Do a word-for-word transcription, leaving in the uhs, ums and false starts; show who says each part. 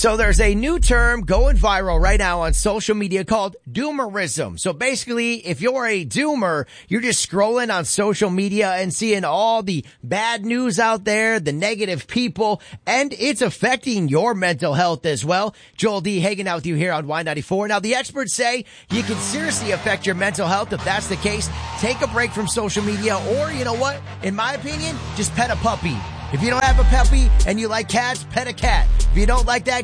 Speaker 1: So there's a new term going viral right now on social media called doomerism. So basically, if you're a doomer, you're just scrolling on social media and seeing all the bad news out there, the negative people, and it's affecting your mental health as well. Joel D hanging out with you here on Y ninety-four. Now, the experts say you can seriously affect your mental health. If that's the case, take a break from social media, or you know what? In my opinion, just pet a puppy. If you don't have a puppy and you like cats, pet a cat. If you don't like that